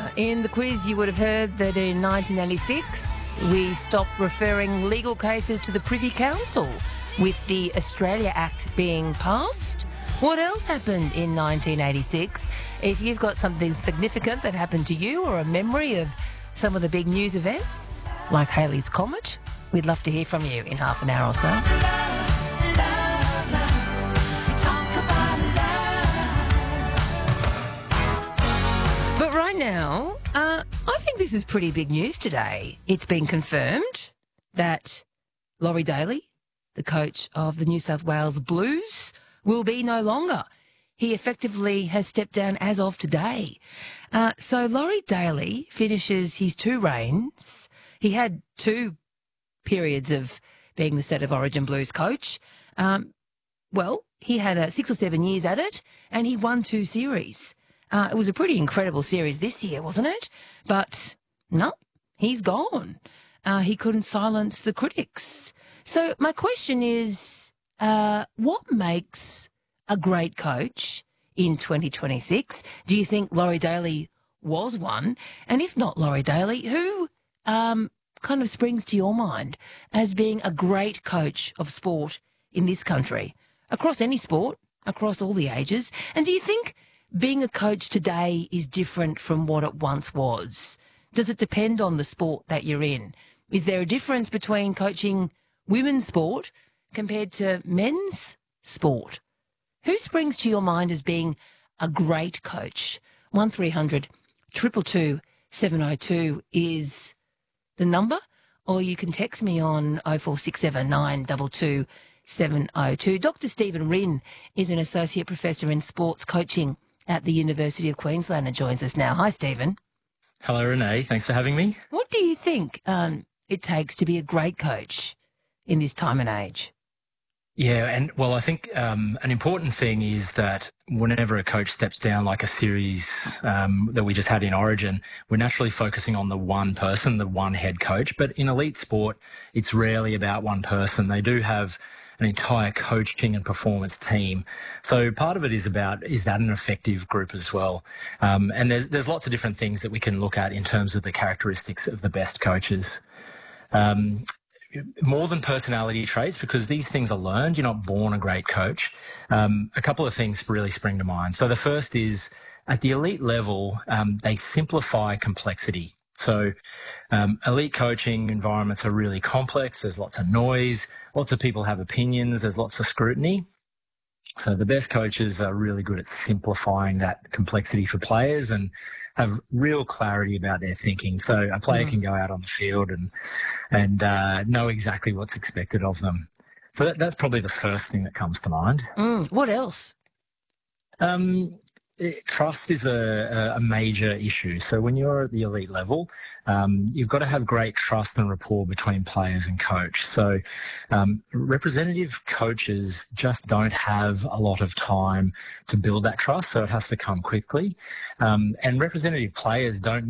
In the quiz, you would have heard that in 1986, we stopped referring legal cases to the Privy Council, with the Australia Act being passed. What else happened in 1986? If you've got something significant that happened to you or a memory of some of the big news events, like Halley's Comet, we'd love to hear from you in half an hour or so. But right now, I think this is pretty big news today. It's been confirmed that Laurie Daley, the coach of the New South Wales Blues, will be no longer. He effectively has stepped down as of today. So Laurie Daley finishes his 2 reigns. He had 2 periods of being the State of Origin Blues coach. He had 6 or 7 years at it, and he won 2 series. It was a pretty incredible series this year, wasn't it? But no, he's gone. He couldn't silence the critics. So my question is, what makes a great coach in 2026? Do you think Laurie Daley was one? And if not Laurie Daley, who kind of springs to your mind as being a great coach of sport in this country, across any sport, across all the ages? And do you think being a coach today is different from what it once was? Does it depend on the sport that you're in? Is there a difference between coaching women's sport compared to men's sport? Who springs to your mind as being a great coach? 1300 222 702 is the number, or you can text me on 0467 922 702. Dr. Stephen Rinn is an Associate Professor in Sports Coaching at the University of Queensland and joins us now. Hi, Stephen. Hello, Renee. Thanks for having me. What do you think it takes to be a great coach in this time and age? Yeah, and well, I think an important thing is that whenever a coach steps down, like a series that we just had in Origin, we're naturally focusing on the one person, the one head coach. But in elite sport, it's rarely about one person. They do have an entire coaching and performance team. So part of it is about, is that an effective group as well? And there's lots of different things that we can look at in terms of the characteristics of the best coaches. More than personality traits, because these things are learned. You're not born a great coach. A couple of things really spring to mind. So the first is, at the elite level, they simplify complexity. So elite coaching environments are really complex. There's lots of noise. Lots of people have opinions. There's lots of scrutiny. So the best coaches are really good at simplifying that complexity for players and have real clarity about their thinking. So a player can go out on the field and know exactly what's expected of them. So that's probably the first thing that comes to mind. What else? Trust is a major issue. So when you're at the elite level, you've got to have great trust and rapport between players and coach. So representative coaches just don't have a lot of time to build that trust, so it has to come quickly. And representative players don't